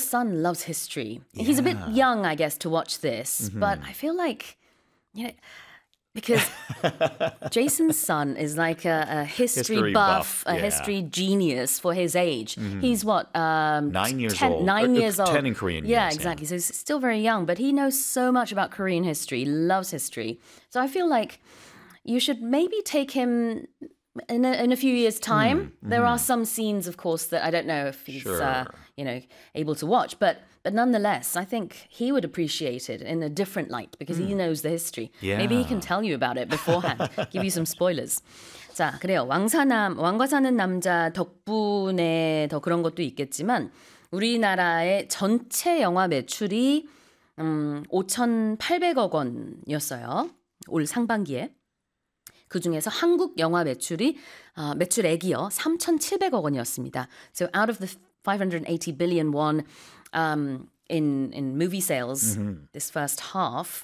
son loves history. He's a bit young, I guess, to watch this, but I feel like, you know, because Jason's son is like a history buff, a history genius for his age. He's what? 9 years old. 9 years old. 10 in Korean. Yeah, yes, exactly. So he's still very young, but he knows so much about Korean history, loves history. So I feel like you should maybe take him in a few years' time. There are some scenes, of course, that I don't know if he's able to watch, but nonetheless, I think he would appreciate it in a different light because he knows the history. Yeah. Maybe he can tell you about it beforehand, give you some spoilers. 자, 그래요. 왕과 사는 남자 덕분에 더 그런 것도 있겠지만 우리나라의 전체 영화 매출이 5,800억 원이었어요. 올 상반기에. 그중에서 한국 영화 매출액이요 3,700억 원이었습니다. So out of the 580 billion won in movie sales this first half,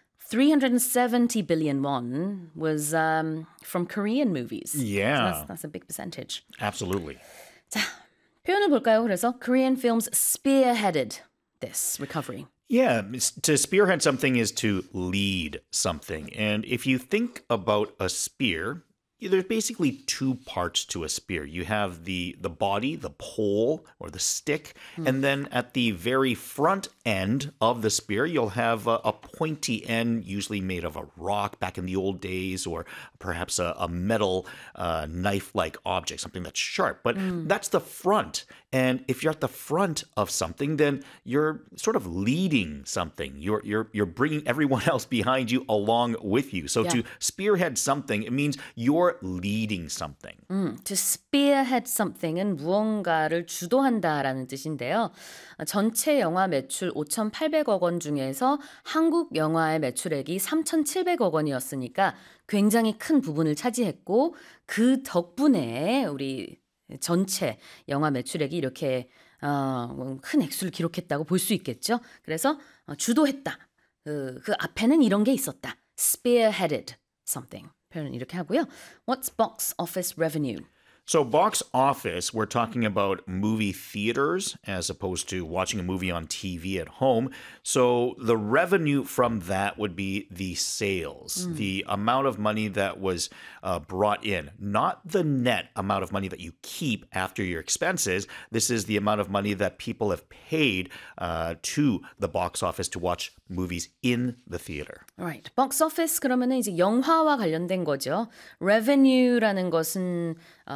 370 billion won was from Korean movies. Yeah. So that's a big percentage. Absolutely. 자, 표현을 볼까요? 그래서 Korean films spearheaded this recovery. Yeah, to spearhead something is to lead something. And if you think about a spear, there's basically two parts to a spear. You have the body, the pole, or the stick, and then at the very front end of the spear, you'll have a pointy end, usually made of a rock back in the old days, or perhaps a metal knife-like object, something that's sharp. But that's the front. And if you're at the front of something, then you're sort of leading something. You're bringing everyone else behind you along with you. So to spearhead something, it means you're leading something. To spearhead something은 무언가를 주도한다라는 뜻인데요. 전체 영화 매출 5,800억 원 중에서 한국 영화의 매출액이 3,700억 원이었으니까 굉장히 큰 부분을 차지했고 그 덕분에 우리 전체 영화 매출액이 이렇게 큰 액수를 기록했다고 볼 수 있겠죠. 그래서 주도했다. 그 앞에는 이런 게 있었다. Spearheaded something. 표현 이렇게 하고요. What's box office revenue? So box office, we're talking about movie theaters as opposed to watching a movie on TV at home. So the revenue from that would be the sales, the amount of money that was brought in, not the net amount of money that you keep after your expenses. This is the amount of money that people have paid to the box office to watch movies in the theater. Right. box office 그러면은 이제 영화와 관련된 거죠. revenue라는 것은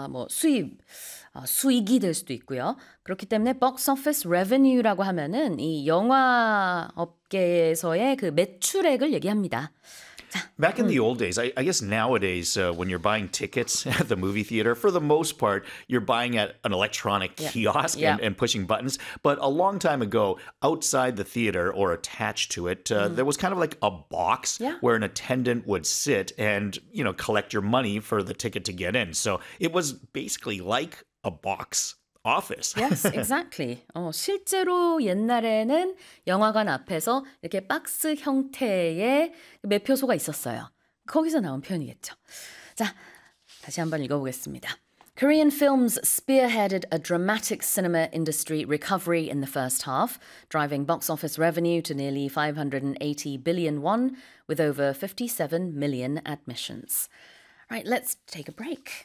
수익이 될 수도 있고요. 그렇기 때문에 box office revenue라고 하면은 이 영화 업계에서의 그 매출액을 얘기합니다. Back in the old days, I guess nowadays, when you're buying tickets at the movie theater, for the most part, you're buying at an electronic kiosk and pushing buttons. But a long time ago, outside the theater or attached to it, there was kind of like a box where an attendant would sit and, collect your money for the ticket to get in. So it was basically like a box office. Yes, exactly. 실제로 옛날에는 영화관 앞에서 이렇게 박스 형태의 매표소가 있었어요. 거기서 나온 표현이겠죠. 자, 다시 한번 읽어보겠습니다. Korean films spearheaded a dramatic cinema industry recovery in the first half, driving box office revenue to nearly 580 billion won with over 57 million admissions. Right, let's take a break.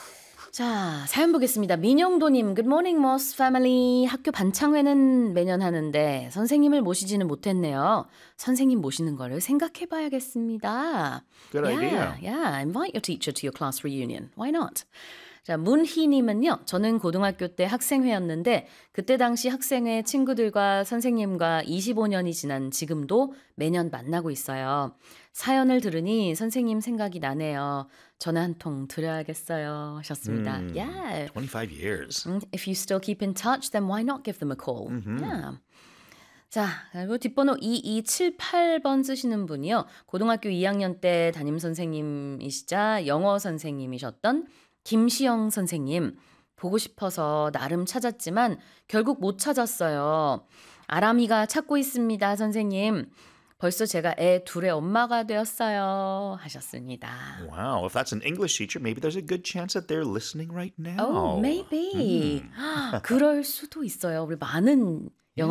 자, 사연 보겠습니다. 민영도님, Good morning, Moss family. 학교 반창회는 매년 하는데 선생님을 모시지는 못했네요. 선생님 모시는 거를 생각해 봐야겠습니다. Good idea. Yeah, invite your teacher to your class reunion. Why not? 자, 문희님은요. 저는 고등학교 때 학생회였는데 그때 당시 학생회 친구들과 선생님과 25년이 지난 지금도 매년 만나고 있어요. 사연을 들으니 선생님 생각이 나네요. 전화 한 통 드려야겠어요 하셨습니다. Yeah. 25 years. If you still keep in touch, then why not give them a call? Yeah. 자, 그리고 뒷번호 2278번 쓰시는 분이요. 고등학교 2학년 때 담임 선생님이시자 영어 선생님이셨던 김시영 선생님. 보고 싶어서 나름 찾았지만 결국 못 찾았어요. 아람이가 찾고 있습니다, 선생님. 벌써 제가 애 둘의 엄마가 되었어요 하셨습니다. Wow, if that's an English teacher, maybe there's a good chance that they're listening right now. Oh, maybe. 그럴 수도 있어요. 우리 많은